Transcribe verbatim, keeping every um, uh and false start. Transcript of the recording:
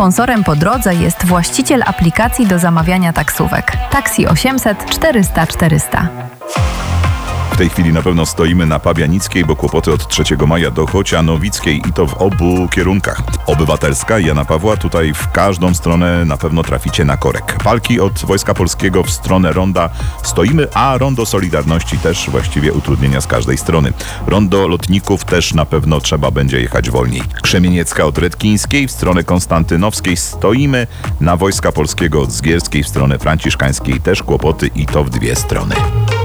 Sponsorem po drodze jest właściciel aplikacji do zamawiania taksówek Taxi osiemset czterysta czterysta. W tej chwili na pewno stoimy na Pabianickiej, bo kłopoty od trzeciego maja do Chocianowickiej i to w obu kierunkach. Obywatelska Jana Pawła, tutaj w każdą stronę na pewno traficie na korek. Walki od Wojska Polskiego w stronę ronda stoimy, a rondo Solidarności też właściwie utrudnienia z każdej strony. Rondo Lotników też na pewno trzeba będzie jechać wolniej. Krzemieniecka od Redkińskiej w stronę Konstantynowskiej stoimy, na Wojska Polskiego od Zgierskiej w stronę Franciszkańskiej też kłopoty i to w dwie strony.